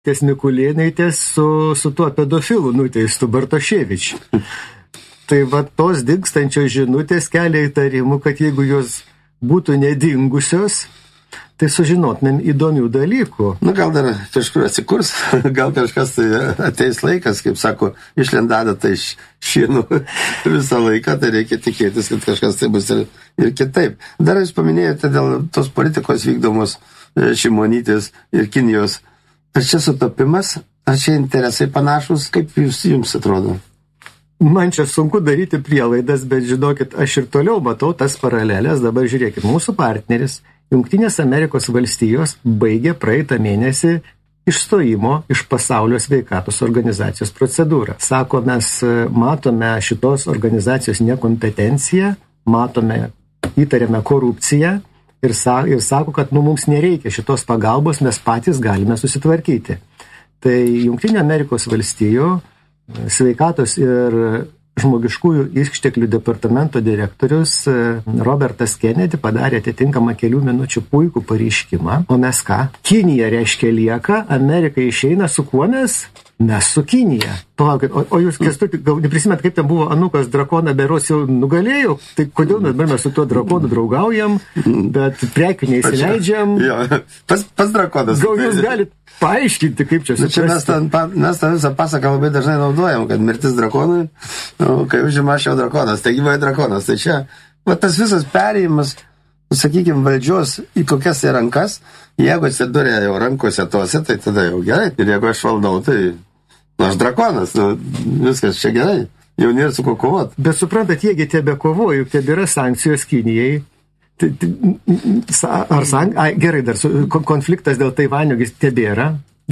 ties Mikulėnaitės su tuo pedofilu nuteistu Bartoševič. Tai va tos dingstančios žinutės kelia įtarimų, kad jeigu jos būtų nedingusios, tai sužinotumėm įdomių dalykų. Gal dar kažkur atsikurs, gal kažkas tai ateis laikas, kaip sako, išlendada tai iš šienų visą laiką, tai reikia tikėtis, kad kažkas tai bus ir kitaip. Dar jūs paminėjote dėl tos politikos vykdomos Šimonytės ir Kinijos. Ar čia sutapimas, ar čia interesai panašus, kaip jums atrodo? Man čia sunku daryti prielaidas, bet žinokit, aš ir toliau matau tas paralelės. Dabar žiūrėkit, mūsų partneris Jungtinės Amerikos valstijos baigė praeitą mėnesį išstojimo iš Pasaulio sveikatos organizacijos procedūrą. Sako, mes matome šitos organizacijos nekompetenciją, įtariame korupciją ir sako, kad mums nereikia šitos pagalbos, mes patys galime susitvarkyti. Tai Jungtinių Amerikos valstijų sveikatos ir žmogiškųjų išteklių departamento direktorius Robertas Kennedy padarė atitinkamą kelių minučių puikų pareiškimą. O mes ką? Kinija reiškia lieka, Amerika išeina, su kuo mes? Mes su Kinija. Palaukit, o jūs, Kęstuti, gal neprisimėt, kaip ten buvo Anukas drakoną beros jau nugalėjo? Tai kodėl mes su tuo drakonu draugaujam, bet prekių neįsileidžiam? Pats drakonas. Gal jūs galite paaiškinti, kaip čia suprasti? Mes tą visą pasaką labai dažnai naudojam, kad mirtis drakonui, kai užima šio drakonas, tai gyvai drakonas. Tai čia, tas visas perėjimas, sakykime, valdžios į kokias rankas, jeigu atsidurė jau rankose tose, tai tada jau gerai. Ir jeigu aš valdau, tai aš drakonas, viskas čia gerai. Jau nėra su ko kovot. Bet suprantat, jiegi tebe kovoja, juk tebėra sankcijos Kinijai. Gerai, dar konfliktas dėl Taivanio tebėra.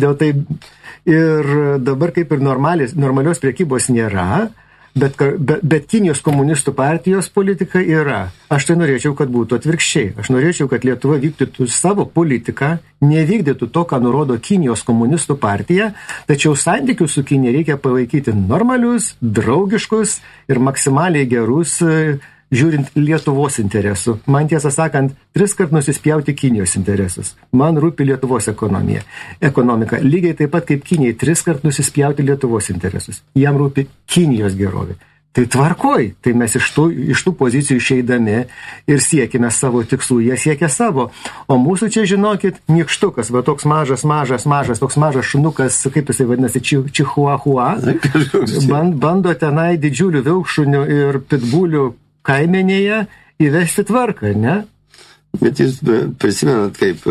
Ir dabar kaip ir normalios prekybos nėra, bet Kinijos komunistų partijos politika yra. Aš tai norėčiau, kad būtų atvirkščiai. Aš norėčiau, kad Lietuva vykdytų savo politiką, nevykdytų to, ką nurodo Kinijos komunistų partija, tačiau santykius su Kinija reikia palaikyti normalius, draugiškus ir maksimaliai gerus, žiūrint Lietuvos interesų. Man tiesą sakant, 3 kart nusispjauti Kinijos interesus. Man rūpi Lietuvos ekonomika. Lygiai taip pat kaip Kinijai 3 kart nusispjauti Lietuvos interesus. Jam rūpi Kinijos gerovė. Tai tvarkoj, tai mes iš tų pozicijų išeidami ir siekime savo tikslų, jie siekia savo. O mūsų čia, žinokit, nykštukas, va toks mažas, toks mažas šunukas, kaip jisai vadinasi, čihuahua, bando tenai didžiulių vilkšunių ir pitbulių kaimenėje įvesti tvarką, ne? Bet jūs prisimenat, kaip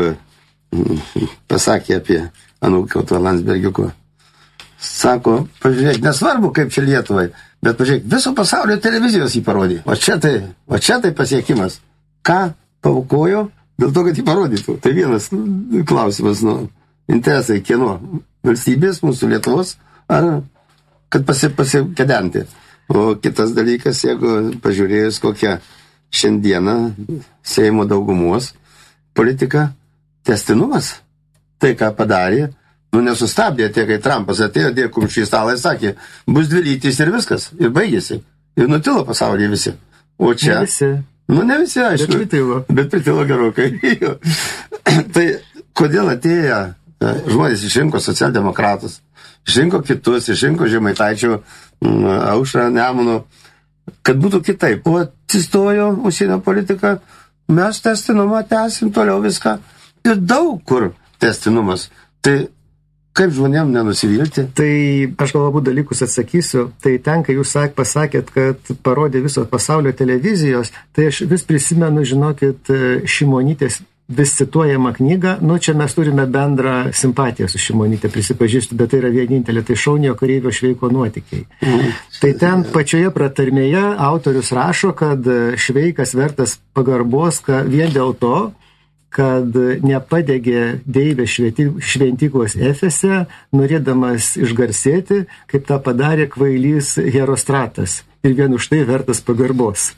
pasakė apie Anuką Landsbergiuko. Sako, pažiūrėk, nesvarbu, kaip čia Lietuvai, bet pažiūrėk, viso pasaulio televizijos jį parodė. O čia tai pasiekimas. Ką paukojo? Dėl to, kad jį parodytų. Tai vienas klausimas, interesai kieno? Valstybės, mūsų Lietuvos, ar kad pasikedenti? O kitas dalykas, jeigu pažiūrėjus kokią šiandieną Seimo daugumos politika, tęstinumas, tai ką padarė, nesustabdė tie, kai Trumpas atėjo, dėkum šį stalą ir sakė, bus 2 lytys ir viskas, ir baigėsi. Ir nutilo pasaulyje visi. O čia... Ne visi. Ne visi, aišku. Bet pritilo gerokai. Tai kodėl atėjo žmonės išrinko socialdemokratus, išrinko kitus, išrinko Žemaitaičio, Aušrą, Nemuno, kad būtų kitaip. O atsistojo užsienio politika, mes testinumą tęsim toliau viską. Ir daug kur testinumas. Tai kaip žmonėm nenusivilti? Tai aš gal abu dalykus atsakysiu. Tai ten, kai jūs pasakėt, kad parodė viso pasaulio televizijos, tai aš vis prisimenu, žinokit, Šimonytės vis cituojama knyga, čia mes turime bendrą simpatiją su Šimonytė, prisipažįstu, bet tai yra vienintelė, tai Šauniojo kareivio Šveiko nuotykiai. Tai ten pačioje pratarmėje autorius rašo, kad Šveikas vertas pagarbos vien dėl to, kad nepadegė deivės šventyklos Efese, norėdamas išgarsėti, kaip tą padarė kvailys Herostratas. Ir vien už tai vertas pagarbos.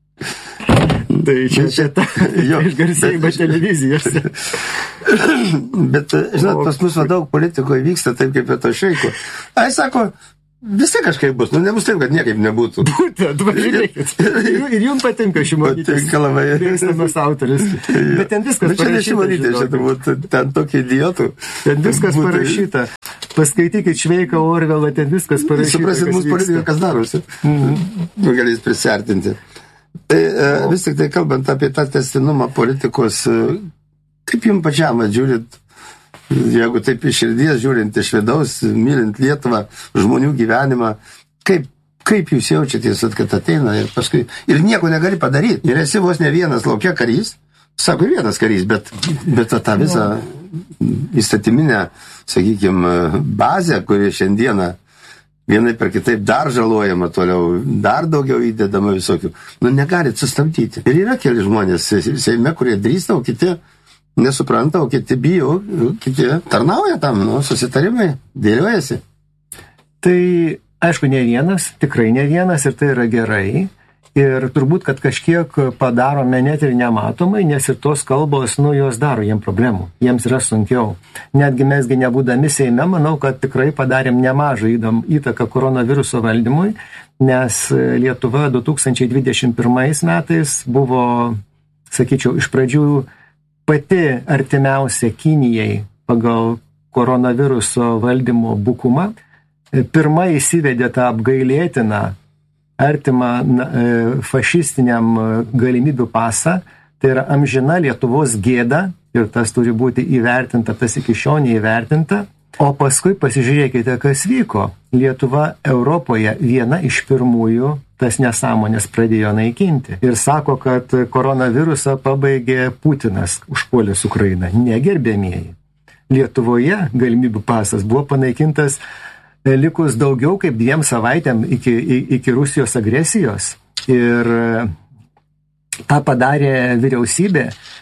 Tai čia ta išgarsėjimo televizijose. Bet, žinot, pas mus daug politikoje vyksta taip kaip to Šveiko. Ai, sako, Visi kažkaip bus, nebus taip, kad niekaip nebūtų. Būtent, važiuokit. Ir jums patinka Šimonytės. Patinka labai. Mėgstamas autoris. Bet ten viskas parašyta. Čia ne Šimonytė, čia turbūt ten tokie idiotų. Ten viskas parašyta. Paskaitykit Šveiką, Orvelą, ten viskas parašyta. Suprasit, mūsų politika kas darosi. Galės prisartinti. Tai vis tik tai kalbant apie tą testinumą politikos, kaip jums pačiam žiūrit, jeigu taip iš širdies žiūrint iš vidaus, mylint Lietuvą, žmonių gyvenimą, kaip jūs jaučiatės, kad ateina ir paskui ir nieko negali padaryti. Ir esi vos ne vienas laukia karys, sako vienas karys, bet tą visą įstatyminę, sakykime, bazę, kuri šiandieną vienai per kitaip dar žalojama toliau, dar daugiau įdedama visokių, negalit sustabdyti. Ir yra keli žmonės Seime, kurie drįsta, o kiti nesupranta, o kiti bijo, kiti tarnauja tam, susitarimai, dėliojasi. Tai, aišku, ne vienas, tikrai ne vienas ir tai yra gerai. Ir turbūt, kad kažkiek padarome net ir nematomai, nes ir tos kalbos, jos daro jiems problemų. Jiems yra sunkiau. Netgi mesgi nebūdami Seime, manau, kad tikrai padarėm nemažą įtaką koronaviruso valdymui, nes Lietuva 2021 metais buvo, sakyčiau, iš pradžių pati artimiausia Kinijai pagal koronaviruso valdymo bukumą. Pirma įsivedė tą apgailėtiną artimą fašistiniam galimybių pasą, tai yra amžina Lietuvos gėda ir tas turi būti įvertinta, tas iki šiol neįvertinta. O paskui pasižiūrėkite, kas vyko. Lietuva Europoje viena iš pirmųjų tas nesąmonės pradėjo naikinti. Ir sako, kad koronavirusą pabaigė Putinas, užpuolęs Ukrainą. Negerbėmieji. Lietuvoje galimybių pasas buvo panaikintas likus daugiau kaip 2 savaitėm iki Rusijos agresijos. Ir tą padarė vyriausybė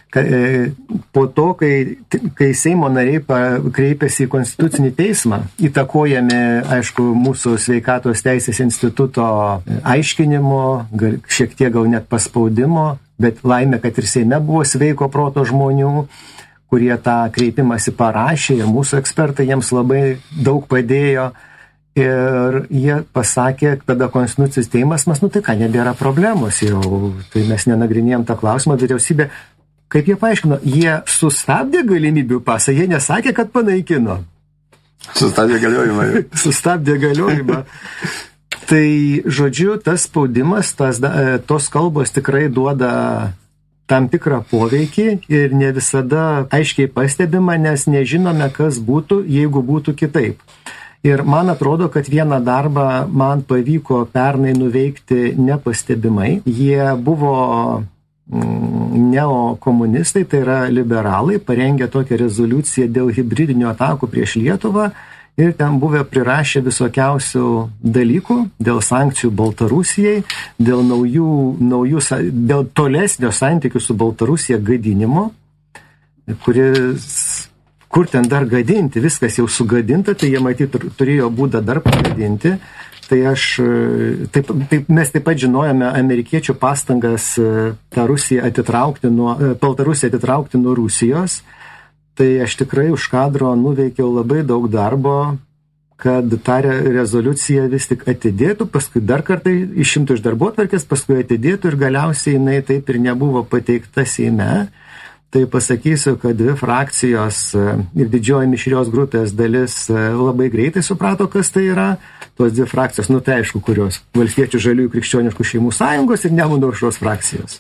po to, kai Seimo nariai kreipėsi į Konstitucinį teismą, įtakojami, aišku, mūsų sveikatos teisės instituto aiškinimo, šiek tiek gal net paspaudimo, bet laimė, kad ir Seime buvo sveiko proto žmonių, kurie tą kreipimąsi parašė ir mūsų ekspertai jiems labai daug padėjo. Ir jie pasakė, tada Konstitucinis teimas, tai ką, nebėra problemos jau, tai mes nenagrinėjom tą klausimą, vyriausybė, kaip jie paaiškino, jie sustabdė galimybių pasą, jie nesakė, kad panaikino. Sustabdė galiojimą. Sustabdė galiojimą. Tai, žodžiu, tas spaudimas, tos kalbos tikrai duoda tam tikrą poveikį ir ne visada aiškiai pastebima, nes nežinome, kas būtų, jeigu būtų kitaip. Ir man atrodo, kad vieną darbą man pavyko pernai nuveikti nepastebimai. Jie buvo neokomunistai, tai yra liberalai, parengė tokią rezoliuciją dėl hibridinių atakų prieš Lietuvą ir ten buvę prirašę visokiausių dalykų dėl sankcijų Baltarusijai, dėl tolesnio santykių su Baltarusija gadinimo, kur ten dar gadinti, viskas jau sugadinta, tai jie matyti turėjo būdą dar pagadinti. Tai mes taip pat žinojame amerikiečių pastangas Baltarusiją atitraukti nuo Rusijos. Tai aš tikrai už kadro nuveikiau labai daug darbo, kad tą rezoliuciją vis tik atidėtų, paskui dar kartą išimtų iš darbotvarkės, paskui atidėtų ir galiausiai jinai taip ir nebuvo pateikta Seime. Tai pasakysiu, kad 2 frakcijos ir didžioji mišrios grupės dalis labai greitai suprato, kas tai yra. Tos 2 frakcijos, tai aišku, kurios Valstiečių žaliųjų krikščioniškų šeimų sąjungos ir Nemuno aušros frakcijos.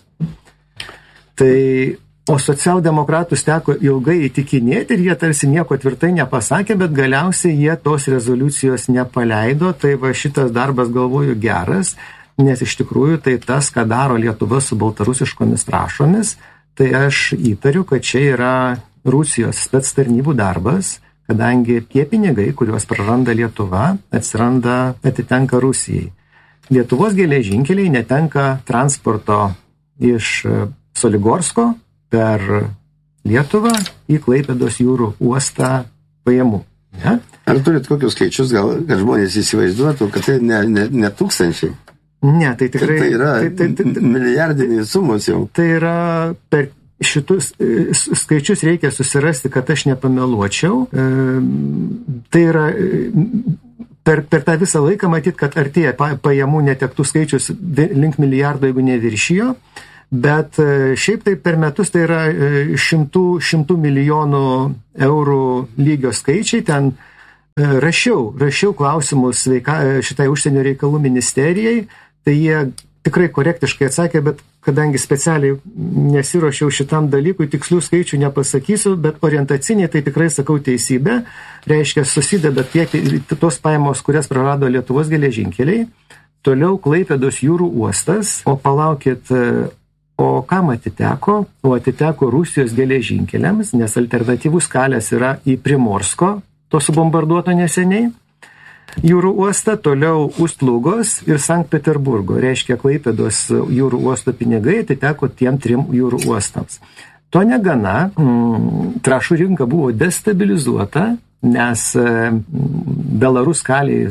O socialdemokratus teko ilgai įtikinėti ir jie tarsi nieko tvirtai nepasakė, bet galiausiai jie tos rezoliucijos nepaleido. Tai va šitas darbas, galvoju, geras, nes iš tikrųjų tai tas, ką daro Lietuva su baltarusiškomis trąšomis, tai aš įtariu, kad čia yra Rusijos spectarnybų darbas, kadangi tie pinigai, kuriuos praranda Lietuva, atitenka Rusijai. Lietuvos geležinkeliai netenka transporto iš Soligorsko per Lietuvą į Klaipėdos jūrų uostą pajamų. Ne? Ar turit kokius skaičius, gal, kad žmonės įsivaizduotų, kad tai ne tūkstančiai? Ne, tai tikrai... Tai yra milijardinės sumos jau. Tai yra, per šitus skaičius reikia susirasti, kad aš nepameluočiau. Tai yra per tą visą laiką matyt, kad artėja pajamų netektų skaičius link milijardo, jeigu neviršijo, bet šiaip tai per metus tai yra šimtų milijonų eurų lygio skaičiai. Ten rašiau klausimus šitai užsienio reikalų ministerijai, tai jie tikrai korektiškai atsakė, bet kadangi specialiai nesiruošiau šitam dalykui, tikslių skaičių nepasakysiu, bet orientaciniai tai tikrai sakau teisybę, reiškia susideda tiek tos pajamos, kurias prarado Lietuvos geležinkeliai, toliau Klaipėdos jūrų uostas, o palaukit, o kam atiteko? O atiteko Rusijos geležinkeliams, nes alternatyvus kelias yra į Primorsko, to subombarduoto neseniai, jūrų uostą, toliau Ust-Lugos ir Sankt Peterburgo. Reiškia, Klaipėdos jūrų uosto pinigai atiteko tiem 3 jūrų uostams. To negana, trąšų rinka buvo destabilizuota, nes Belarus kaliai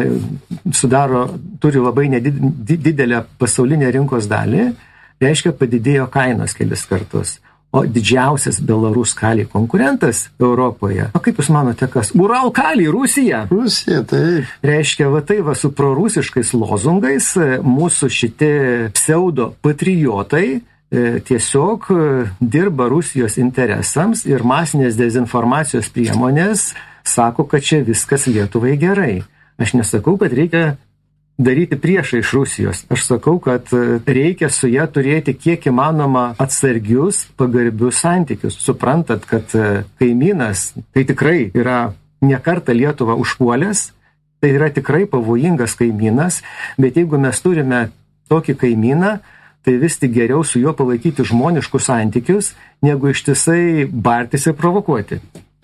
turi labai didelę pasaulinę rinkos dalį, reiškia, padidėjo kainos kelis kartus. O didžiausias Belarus kaliai konkurentas Europoje. O kaip jūs manote, kas? Ural kaliai, Rusija. Rusija, tai. Reiškia, su prorusiškais lozungais mūsų šitie pseudo patriotai tiesiog dirba Rusijos interesams ir masinės dezinformacijos priemonės sako, kad čia viskas Lietuvai gerai. Aš nesakau, kad reikia daryti priešą iš Rusijos. Aš sakau, kad reikia su ją turėti kiek įmanoma atsargius, pagarbius santykius. Suprantat, kad kaimynas tai tikrai yra nekartą Lietuvą užpuolęs, tai yra tikrai pavojingas kaimynas, bet jeigu mes turime tokį kaimyną, tai vis tik geriau su juo palaikyti žmoniškus santykius, negu ištisai bartis ir provokuoti.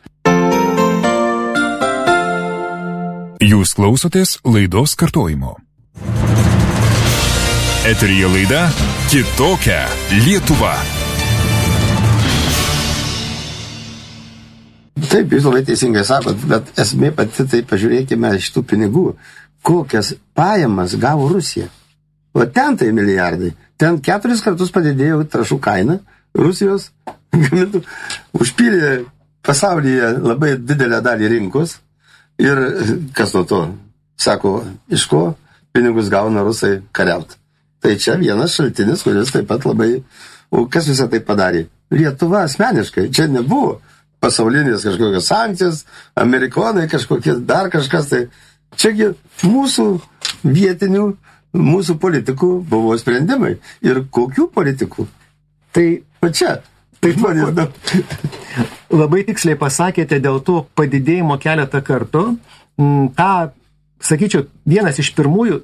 Jūs klausotės laidos kartojimo. Eteryje laida Kitokia Lietuva. Taip, jūs labai teisingai sakot, bet esmė pati, tai pažiūrėkime iš tų pinigų, kokias pajamas gavo Rusija. O ten tai milijardai. Ten 4 kartus padidėjo trąšų kaina. Rusijos gamintų užpylė pasaulyje labai didelę dalį rinkos. Ir kas nuo to? Sako, iš ko pinigus gauna rusai kariauti. Tai čia vienas šaltinis, kuris taip pat labai... O kas visą tai padarė? Lietuva asmeniškai. Čia nebuvo pasaulinės kažkokios sankcijos, amerikonai kažkokie, dar kažkas. Tai čiagi mūsų vietinių, mūsų politikų buvo sprendimai. Ir kokių politikų? Tai va čia. Tai žmonės... Labai tiksliai pasakėte dėl to padidėjimo keletą kartų. Ta, sakyčiau, vienas iš pirmųjų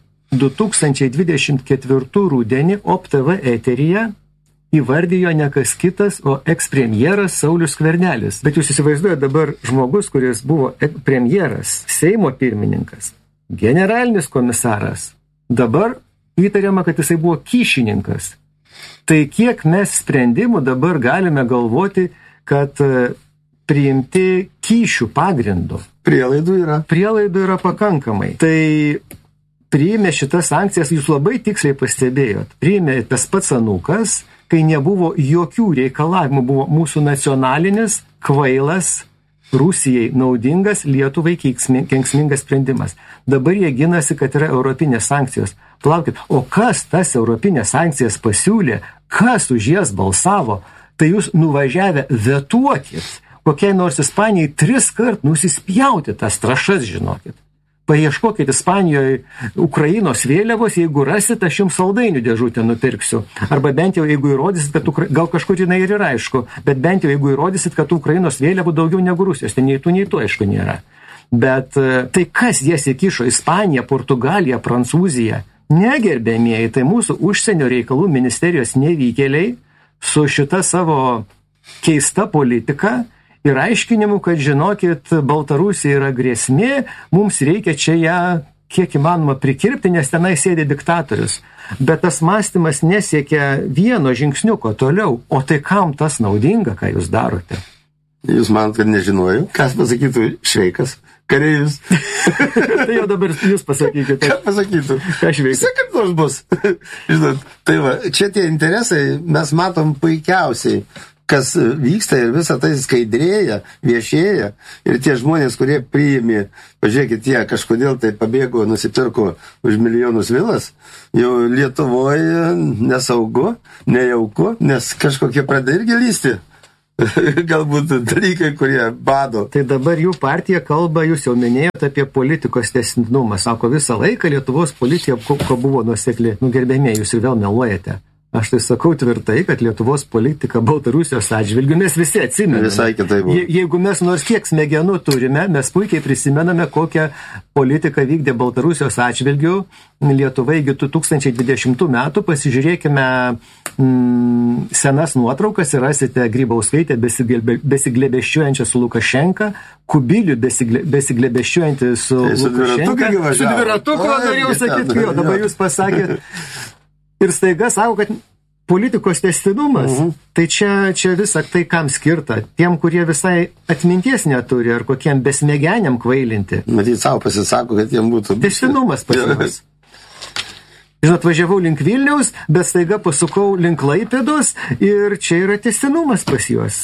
2024 rudenį OPTV eteryje įvardijo ne kas kitas, o ekspremjeras Saulius Skvernelis. Bet jūs įsivaizduojate dabar žmogus, kuris buvo premjeras, Seimo pirmininkas, generalinis komisaras. Dabar įtariama, kad jisai buvo kyšininkas. Tai kiek mes sprendimų dabar galime galvoti, kad priimti kyšių pagrindu. Prielaidų yra pakankamai. Tai priėmė šitas sankcijas, jūs labai tiksliai pastebėjot. Priėmė tas pats anūkas, kai nebuvo jokių reikalavimų, buvo mūsų nacionalinis, kvailas, Rusijai naudingas, Lietuvai kenksmingas sprendimas. Dabar jie ginasi, kad yra europinės sankcijos. Plaukit, o kas tas europinės sankcijas pasiūlė, kas už jas balsavo, tai jūs nuvažiavę vetuokit. Kokiai nors Ispanijai 3 kart nusispjauti tas trąšas, žinokit. Paieškokit Ispanijoje Ukrainos vėliavos, jeigu rasit, aš jums saldainių dėžutę nupirksiu. Arba bent jau, jeigu įrodysit, kad gal kažkur jinai ir yra aišku, bet bent jau, jeigu įrodysit, kad Ukrainos vėliavų daugiau negu Rusijos, tai nei tų aišku nėra. Bet tai kas jas įkišo? Ispanija, Portugalija, Prancūzija? Negerbėmieji, tai mūsų užsienio reikalų ministerijos nevykėliai su šita savo keista politika ir aiškinimu, kad žinokit, Baltarusija yra grėsmė, mums reikia čia ją kiek įmanoma prikirpti, nes tenai sėdi diktatorius. Bet tas mąstymas nesiekia vieno žingsniuko toliau. O tai kam tas naudinga, ką jūs darote? Jūs manot, kad nežinojau? Kas pasakytų Šveikas? Kareivis? Tai jau dabar jūs pasakykite. Ką pasakytų? Ką Šveikas? Visai kaip nors bus. Žinot, tai va, čia tie interesai mes matom puikiausiai, kas vyksta ir visą tai skaidrėja, viešėja. Ir tie žmonės, kurie priėmė, pažiūrėkit, jie kažkodėl tai pabėgo, nusipirko už milijonus vilas, jau Lietuvoje nesaugu, nejauku, nes kažkokie pradeda irgi lysti. Galbūt dalykai, kurie bado. Tai dabar jų partija kalba, jūs jau minėjote apie politikos tęstinumą. Sako, visą laiką Lietuvos politika buvo nuosekli. Gerbėmėjai, jūs ir vėl meluojate. Aš tai sakau tvirtai, kad Lietuvos politika Baltarusijos atžvilgiu mes visi atsimename. Visai kitaip buvo. Jeigu mes nors kiek smegenų turime, mes puikiai prisimename, kokią politiką vykdė Baltarusijos atžvilgiu Lietuvai iki 2020 metų. Pasižiūrėkime senas nuotraukas ir rasite Grybauskaitę besiglebeščiuojančią su Lukašenka, Kubilių besiglebeščiuojantį su Lukašenka. Su dviratuku, norėjau sakyti, dabar jūs pasakėt. Ir staiga sako, kad politikos tęstinumas, tai čia visą tai kam skirta? Tiem, kurie visai atminties neturi, ar kokiem besmegeniam kvailinti. Matyt, savo pasisako, kad jiem būtų... Tęstinumas pas juos. Žinot, važiavau link Vilniaus, bet staiga pasukau link Klaipėdos ir čia yra tęstinumas pas juos.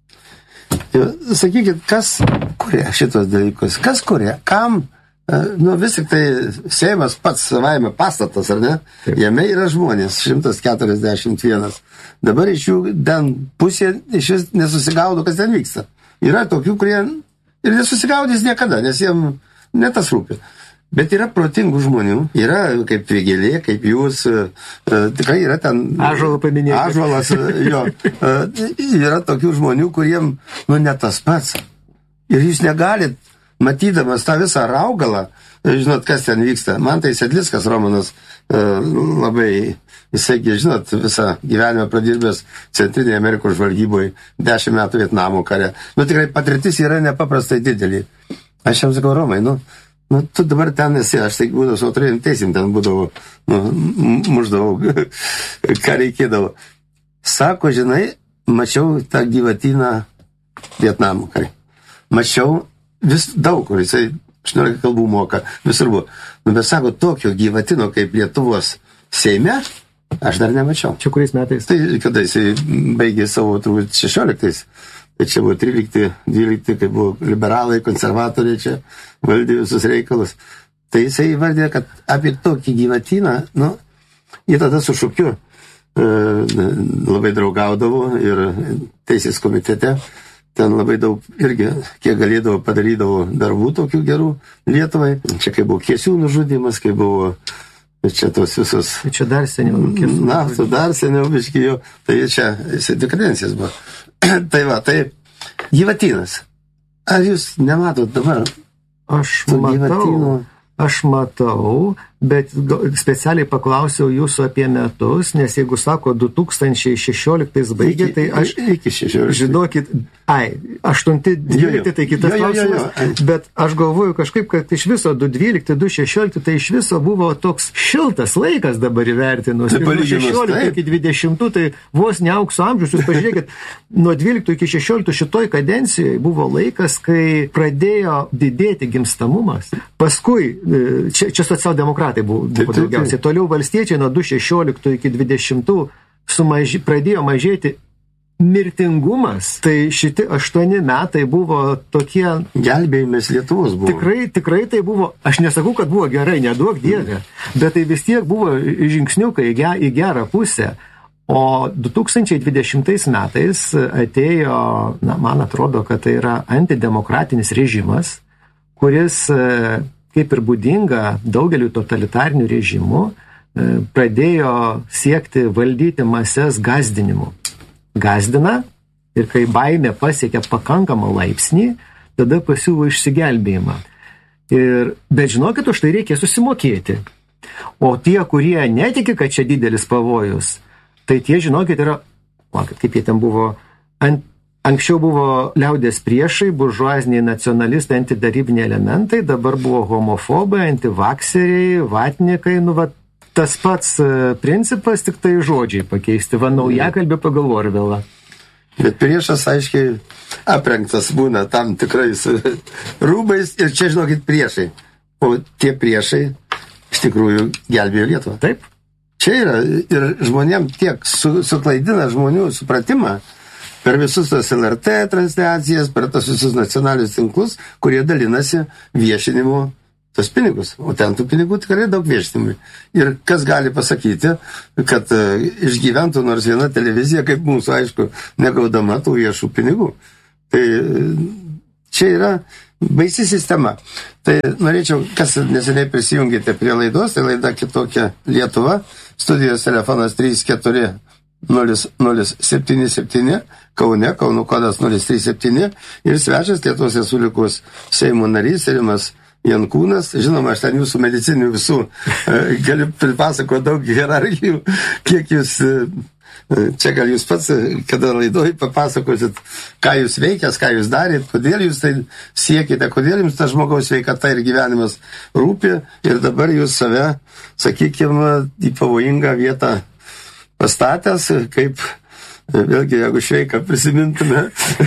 Sakykit, kas kuria šitos dalykus? Kas kuria? Kam? Vis tik tai Seimas pats savaime pastatas, ar ne? Taip. Jame yra žmonės, 141. Dabar iš jų pusė iš vis nesusigaudo, kas ten vyksta. Yra tokių, kurie ir nesusigaudys niekada, nes jiem ne tas rūpi. Bet yra protingų žmonių, yra kaip Vėgėlė, kaip jūs, tikrai yra ten... Ąžuolą paminėti. Ąžuolas, jo. Yra tokių žmonių, kuriem, ne tas pats. Ir jūs negalit, matydamas tą visą raugalą, žinot, kas ten vyksta. Man tai Sedlickas Romanas labai, jisai, žinot, visą gyvenimą pradirbęs Centrinėje Amerikos žvalgyboje, 10 metų Vietnamo kare. Tikrai patirtis yra nepaprastai didelį. Aš jam sakau, Romai, tu dabar ten esi, aš tai būdavau su autorėjim teisim, ten būdavau, muždavau, ką reikėdavo. Sako, žinai, mačiau tą gyvatyną Vietnamo kare. Mačiau vis daug, kur jisai 18 kalbų moka, visur buvo. Bet sako, tokio gyvatino kaip Lietuvos Seime, aš dar nemačiau. Čia kuriais metais? Tai kada jisai baigė savo, turbūt, 16. Tai čia buvo 13, 12, kai buvo liberalai, konservatoriai čia valdė visus reikalus. Tai jisai įvardė, kad apie tokį gyvatiną, jie tada su Šukiu labai draugaudavo ir teisės komitete. Ten labai daug irgi, kiek galėdavo, padarydavo darbų tokių gerų Lietuvai. Čia kai buvo Kiesių nužudymas, kai buvo čia tos visos... Čia dar seniau. Naftų dar seniau biškijo. Tai čia 2 kadencijas buvo. Tai va, tai gyvatinas. Ar jūs nematot dabar? Aš matau, bet specialiai paklausiau jūsų apie metus, nes jeigu sako 2016 baigė, tai aš... Iki 16. Žinokit, 8-12 tai kitas klausimas, bet aš galvoju kažkaip, kad iš viso 2012, 2016 tai iš viso buvo toks šiltas laikas dabar įvertinus. Tai 16 iki 20 tai vos ne aukso amžius. Jūs pažiūrėkit, nuo 12 iki 16 šitoj kadencijoje buvo laikas, kai pradėjo didėti gimstamumas. Paskui, čia socialdemokratai buvo daugiausiai. Toliau valstiečiai nuo 2016 iki 20 pradėjo mažėti mirtingumas. Tai šiti 8 metai buvo tokie... Gelbėjimas Lietuvos buvo. Tikrai tai buvo, aš nesakau, kad buvo gerai, neduok Dieve, bet tai vis tiek buvo žingsniukai į gerą pusę. O 2020 metais atėjo, man atrodo, kad tai yra antidemokratinis režimas, kuris... kaip ir būdinga daugeliu totalitarinių režimų, pradėjo siekti valdyti mases gazdinimu. Gazdina ir kai baimė pasiekia pakankamą laipsnį, tada pasiūlo išsigelbėjimą. Bet žinokit, už tai reikia susimokėti. O tie, kurie netiki, kad čia didelis pavojus, tai tie, žinokit, yra, kaip jie ten buvo, anksčiau buvo liaudės priešai, buržuaziniai nacionalistai, antidarybiniai elementai, dabar buvo homofobai, antivakseriai, vatnikai, tas pats principas, tik tai žodžiai pakeisti. Naujakalbė pagal Orvelą. Bet priešas, aiškiai, aprengtas būna tam tikrais rūbais ir čia, žinokit, priešai. O tie priešai iš tikrųjų gelbėjo Lietuvą. Taip. Čia yra ir žmonėm tiek suklaidina žmonių supratimą, per visus tos LRT transliacijas, per tos visus nacionalinius tinklus, kurie dalinasi viešinimu tos pinigus, o ten tų pinigų tikrai daug viešinimui. Ir kas gali pasakyti, kad išgyventų nors viena televizija, kaip mūsų, aišku, negaudama tų viešų pinigų. Tai čia yra baisi sistema. Tai norėčiau, kas neseniai prisijungėte prie laidos, tai laida Kitokia Lietuva, studijos telefonas 34 0077, Kaune, Kauno kodas 037 ir svečias Lietuvos Respublikos Seimo narys Rimas Jankūnas. Žinoma, aš ten jūsų medicininių visų galiu pripasakoti daug hierarchijų, kiek jūs, čia gal jūs pats, kada laidoj papasakosit, ką jūs veikęs, ką jūs darėt, kodėl jūs tai siekite, kodėl jums ta žmogaus sveikata ir gyvenimas rūpi ir dabar jūs save, sakykime, į pavojingą vietą pastatęs, kaip, vėlgi, jeigu šveiką prisimintume,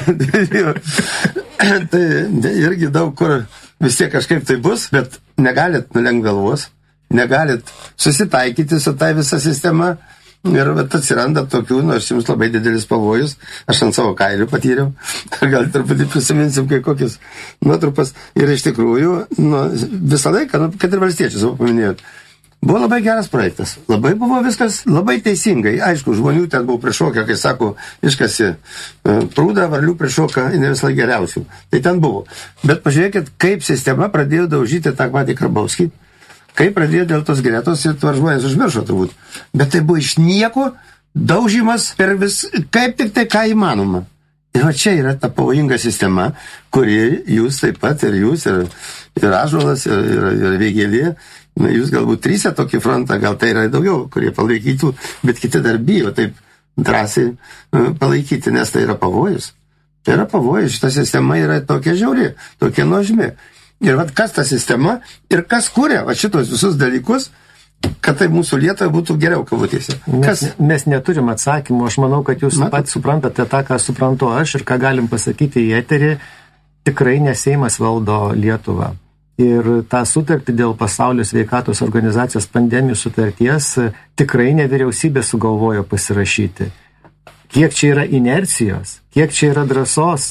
tai irgi daug kur vis tiek kažkaip tai bus, bet negalit nulenkt galvos, negalit susitaikyti su tai visa sistema ir atsiranda tokių, nors jums labai didelis pavojus, aš ant savo kailių patyriau, gal truputį prisiminsim kai kokias nuotrupas ir iš tikrųjų, visą laiką, kad ir valstiečius, paminėjot, buvo labai geras projektas, labai buvo viskas labai teisingai, aišku, žmonių ten buvo prišokę, kai sako, iškasi prūdą, varlių prišoka, ne visai geriausių, tai ten buvo, bet pažiūrėkit, kaip sistema pradėjo daužyti tą patį Karbauskį, kaip pradėjo dėl tos Gretos ir tuos žmonės užmiršo turbūt, bet tai buvo iš nieko daužimas per vis, kaip tik tai ką įmanoma. Ir va čia yra ta pavojinga sistema, kuri jūs taip pat ir jūs, ir Ąžuolas, ir Vėgėlė, jūs galbūt trysia tokį frontą, gal tai yra daugiau, kurie palaikytų, bet kiti dar bijo taip drąsiai palaikyti, nes tai yra pavojus. Tai yra pavojus, šita sistema yra tokia žiauri, tokia nuožmi. Ir vat kas ta sistema ir kas kuria va šitos visus dalykus, kad tai mūsų Lietuvai būtų geriau kabutėse. Mes neturim atsakymų, aš manau, kad jūs pat suprantate tą, ką suprantu aš ir ką galim pasakyti į eterį, tikrai ne Seimas valdo Lietuvą. Ir tą sutartį dėl Pasaulio sveikatos organizacijos pandemijų sutarties tikrai ne vyriausybė sugalvojo pasirašyti. Kiek čia yra inercijos, kiek čia yra drąsos,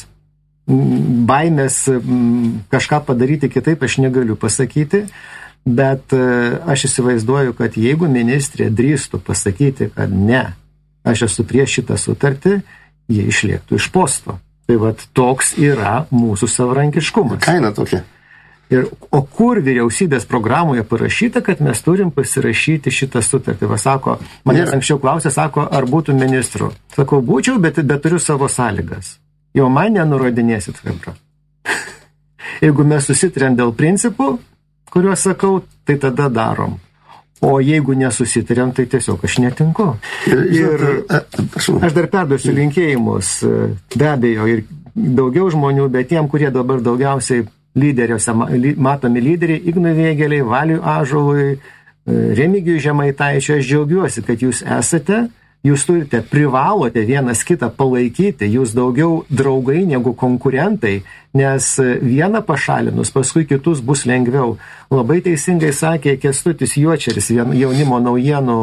baimės kažką padaryti kitaip, aš negaliu pasakyti, bet aš įsivaizduoju, kad jeigu ministrė drįstų pasakyti, kad ne, aš esu prieš šitą sutartį, jie išliektų iš posto. Tai vat toks yra mūsų savarankiškumas. Kaina tokia. O kur vyriausybės programoje parašyta, kad mes turim pasirašyti šitą sutartį? Va, sako, manęs anksčiau klausė, sako, ar būtų ministru. Sakau, būčiau, bet turiu savo sąlygas. Jau man nenurodinėsit, Hebra. Jeigu mes susitarėm dėl principų, kuriuos sakau, tai tada darom. O jeigu nesusitarėm, tai tiesiog aš netinku. Ir aš dar perduosiu linkėjimus, be abejo, ir daugiau žmonių, bet tiem, kurie dabar daugiausiai lyderiuose, matomi lyderiai, Ignui Vėgėlei, Valiui Ąžuolui, Remigijui Žemaitaičiui, aš džiaugiuosi, kad jūs esate. Jūs turite, privalote vienas kitą palaikyti, jūs daugiau draugai negu konkurentai, nes vieną pašalinus, paskui kitus bus lengviau. Labai teisingai sakė Kęstutis Juočeris, jaunimo naujienų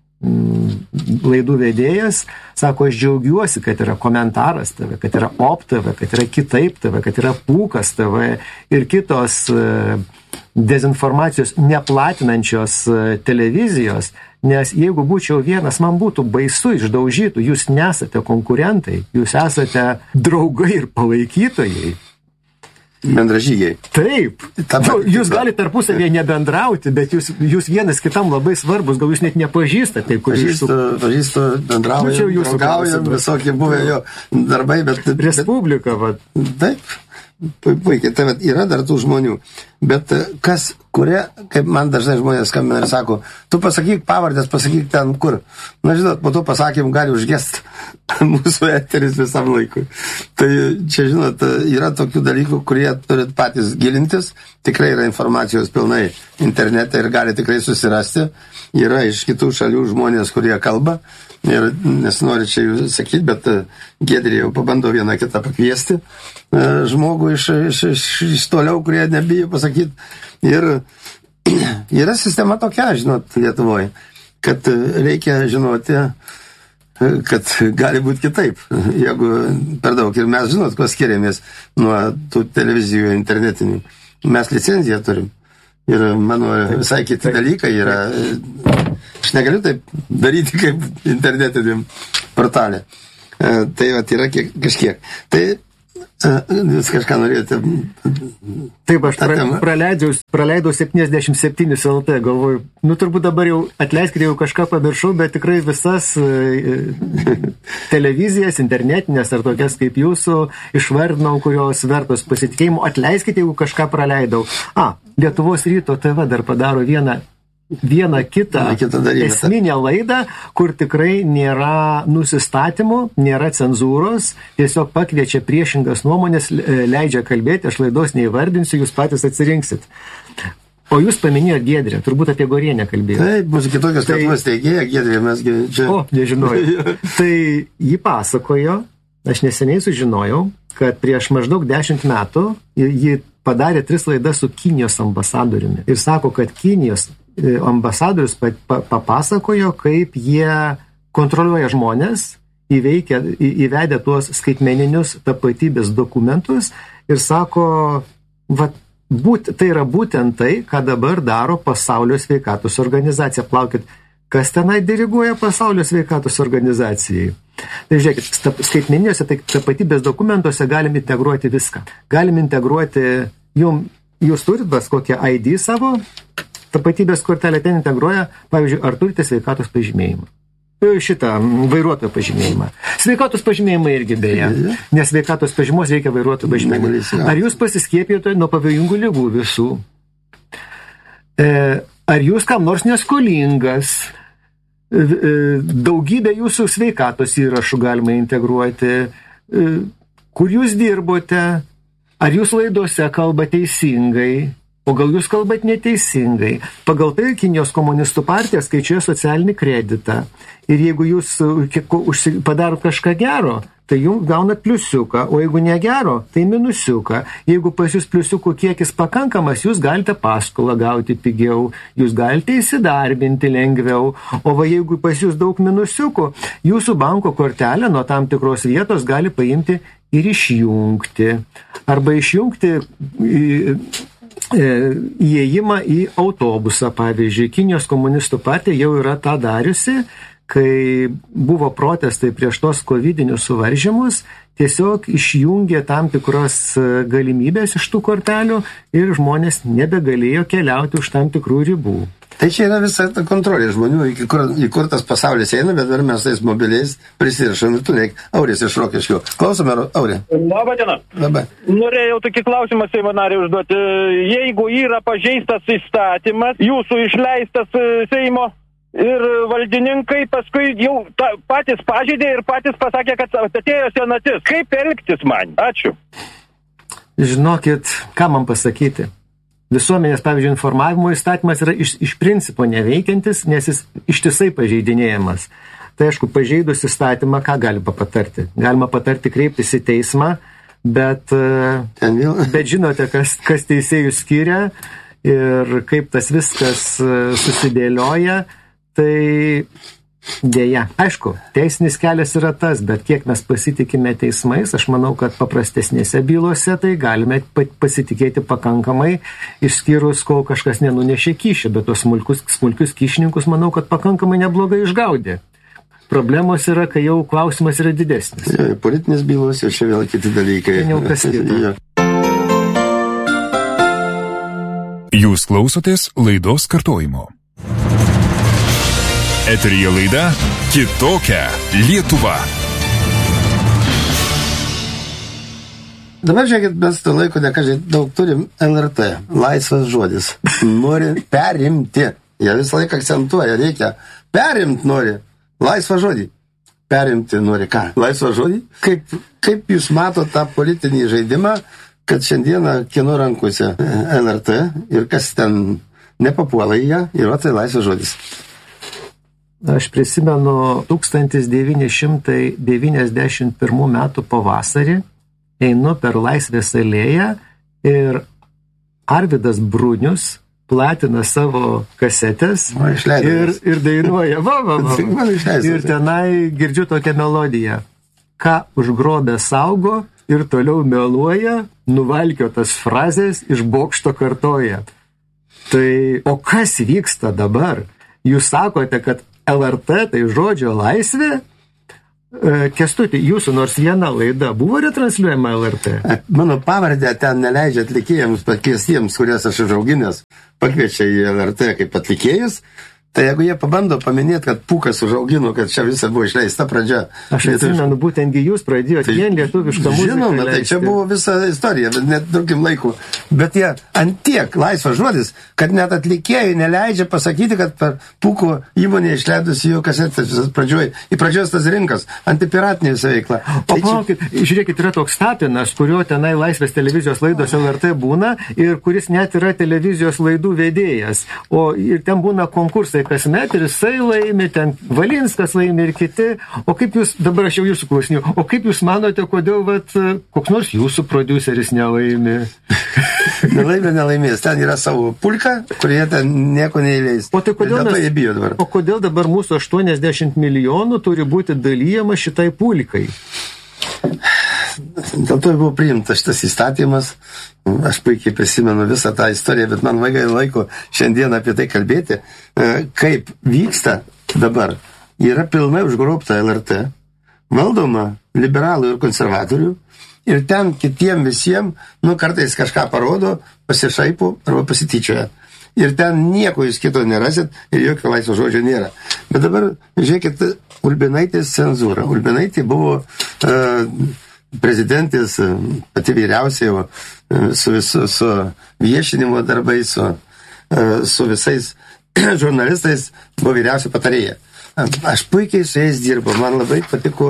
laidų vedėjas, sako, aš džiaugiuosi, kad yra komentaras TV, kad yra OP TV, kad yra Kitaip TV, kad yra Pūkas TV ir kitos dezinformacijos neplatinančios televizijos, nes jeigu būčiau vienas, man būtų baisu, išdaužytų, jūs nesate konkurentai, jūs esate draugai ir palaikytojai. Bendražygiai. Taip. Jūs galite tarpusavėje nebendrauti, bet jūs vienas kitam labai svarbus, gal jūs net nepažįstate. Pažįstu, bendraujam, draugaujam, visokie buvę jo darbai, bet... Respublika, va. Taip. Puikiai, tai yra dar tų žmonių, bet kas, kurie, kaip man dažnai žmonės skambina ir sako, tu pasakyk pavardės, pasakyk ten kur. Na, žinot, po to pasakym gali užgest mūsų eteris visam laikui. Tai čia, žinot, yra tokių dalykų, kurie turit patys gilintis, tikrai yra informacijos pilnai internete ir gali tikrai susirasti. Yra iš kitų šalių žmonės, kurie kalba. Ir nesinori čia jų sakyti, bet Giedrė jau pabando vieną kitą pakviesti žmogų iš toliau, kurie nebijo pasakyti. Ir yra sistema tokia, žinot, Lietuvoje, kad reikia žinoti, kad gali būti kitaip, jeigu per daug. Ir mes žinot, ko skiriamės nuo tų televizijų internetinių. Mes licenciją turim. Ir mano visai kiti dalykai yra. Aš negaliu taip daryti kaip internetiniam portalė. Tai yra kažkiek. Tai jūs kažką norėjote. Taip, aš praleidau 77 LT, galvoju, turbūt dabar jau atleiskite, jau kažką pamiršau, bet tikrai visas televizijas, internetinės ar tokias kaip jūsų išvardinau, kurios vertos pasitikėjimo. Atleiskite, jeigu kažką praleidau. Lietuvos ryto TV dar padaro vieną kitą esminę laidą, kur tikrai nėra nusistatymų, nėra cenzūros, tiesiog pakviečia priešingas nuomonės, leidžia kalbėti, aš laidos neįvardinsiu, jūs patys atsirinksit. O jūs paminėjot Giedrę, turbūt apie Gorienę kalbėjote. Taip, mūsų kitokios Lietuvos teigėja, Giedrė, mesgi čia... Nežinojau. Tai ji pasakojo, aš neseniai sužinojau, kad prieš maždaug 10 metų ji padarė 3 laidas su Kinijos ambasadoriumi. Ir sako, kad Kinijos ambasadorius papasakojo, kaip jie kontroliuoja žmonės, įvedę tuos skaitmeninius tapatybės dokumentus ir sako, tai yra būtent tai, ką dabar daro Pasaulio sveikatos organizacija. Plaukit, kas tenai diriguoja Pasaulio sveikatos organizacijai? Tai žiūrėkit, skaitmeniniuose tapatybės dokumentuose galim integruoti viską. Galim integruoti, jūs turit kokią ID savo, tapatybės kortelę ten integruoja, pavyzdžiui, ar turite sveikatos pažymėjimą. Šitą vairuotojo pažymėjimą. Sveikatos pažymėjimą irgi beje, nes sveikatos pažymos reikia vairuotojo pažymėjimą. Ar jūs pasiskiepijote nuo pavojingų ligų visų? Ar jūs kam nors neskolingas? Daugybę jūsų sveikatos įrašų galima integruoti. Kur jūs dirbote? Ar jūs laidose kalba teisingai? O gal jūs kalbat neteisingai? Pagal tai Kinijos komunistų partija skaičiuoja socialinį kreditą. Ir jeigu jūs padarot kažką gero, tai jums gaunat pliusiuką, o jeigu negero, tai minusiuką. Jeigu pas jūs pliusiukų kiekis pakankamas, jūs galite paskolą gauti pigiau, jūs galite įsidarbinti lengviau, o jeigu pas jūs daug minusiukų, jūsų banko kortelę nuo tam tikros vietos gali paimti ir išjungti. Arba išjungti įėjimą į autobusą, pavyzdžiui. Kinijos komunistų partija jau yra tą dariusi, kai buvo protestai prieš tos covidinius suvaržymus, tiesiog išjungė tam tikros galimybės iš tų kortelių ir žmonės nebegalėjo keliauti už tam tikrų ribų. Tai čia yra visa ta kontrolė žmonių, į kur tas pasaulis eina, bet dar mes tais mobiliais prisirašom ir tu neik. Auris iš Rokiškio. Klausome, Aurė. Labą dieną. Labai. Norėjau tokį klausimą Seimo nariui užduoti. Jeigu yra pažeistas įstatymas, jūsų išleistas Seimo ir valdininkai paskui jau patys pažeidė ir patys pasakė, kad atėjo senatis. Kaip elgtis man? Ačiū. Žinokit, ką man pasakyti? Visuomenės, pavyzdžiui, informavimo įstatymas yra iš principo neveikiantis, nes jis ištisai pažeidinėjamas. Tai aišku, pažeidus įstatymą, ką galima patarti? Galima patarti kreiptis į teismą, bet žinote, kas teisėjų skiria ir kaip tas viskas susidėlioja, tai dėja. Aišku, teisinis kelias yra tas, bet kiek mes pasitikime teismais, aš manau, kad paprastesnėse bylose tai galime pasitikėti pakankamai, išskyrus, kol kažkas nenunešė kyšį, bet tos smulkius kyšininkus, manau, kad pakankamai neblogai išgaudė. Problemos yra, kai jau klausimas yra didesnis. Politinės bylos ir čia vėl kiti dalykai. Tai jau kas kita. Jūs klausotės laidos kartojimo. Eteryje laida Kitokia Lietuva. Dabar žiūrėkit, mes to laiko daug turim LRT, laisvas žodis. Nori perimti. Jie visą laiką akcentuoja, reikia perimti nori. Laisvą žodį. Perimti nori ką? Laisvą žodį? Kaip jūs matote tą politinį žaidimą, kad šiandieną kieno rankose LRT ir kas ten nepapuola į ją, yra tai laisvas žodis. Aš prisimenu 1991 metų pavasarį, einu per Laisvės alėją ir Arvydas Brunius platina savo kasetės ir dainuoja. Ir tenai girdžiu tokią melodiją. Ką užgrobę saugo ir toliau meluoja, nuvalkiotas frazės iš bokšto kartoja. Tai, o kas vyksta dabar? Jūs sakote, kad LRT tai žodžio laisvė? Kęstuti, jūsų nors viena laida buvo retransliuojama LRT? Mano pavardė ten neleidžia atlikėjams pakviestiems, kurias aš užauginęs, pakviečia į LRT kaip atlikėjus. Tai jeigu jie pabando paminėti, kad Pūkas užaugino, kad čia visa buvo išleista pradžia. Aš atsimenu, būtent jūs pradėjote vien lietuvišką muziką. Žinoma, tai čia buvo visa istorija, bet net daugiam laikų. Bet jie antiek laisvas žodis, kad net atlikėjai neleidžia pasakyti, kad per Pūko įmonę išleidusi jų kasetės į pradžios tas rinkas, antipiratinės veikla. O palaukit, žiūrėkit, yra toks Tapinas, kurio tenai laisvės televizijos laidos LRT būna ir kuris net yra televizijos laidų vedėjas. O ir ten būna konkursai kasmet ir jisai laimi, ten Valinskas laimi ir kiti. O kaip jūs, dabar aš jau jūsų klausinėjau, o kaip jūs manote, kodėl koks nors jūsų prodiuseris nelaimi? Nelaimės. Ten yra savo pulka, kurie ten nieko neįleis. O tai kodėl dabar mūsų 80 milijonų turi būti dalyjama šitai pulkai? Dėl to buvo priimtas šitas įstatymas. Aš puikiai prisimenu visą tą istoriją, bet man labai laiko šiandien apie tai kalbėti. Kaip vyksta dabar, yra pilnai užgrobta LRT, valdoma liberalų ir konservatorių, ir ten kitiem visiems, kartais kažką parodo, pasišaipo arba pasityčioja. Ir ten nieko jūs kito nerasit ir jokio laisvo žodžio nėra. Bet dabar, žiūrėkit, Ulbinaitės cenzūra. Ulbinaitė buvo prezidentės pati vyriausiai su viešinimo darbais, su visais žurnalistais buvo vyriausia patarėja. Aš puikiai su jais dirbu, man labai patiko,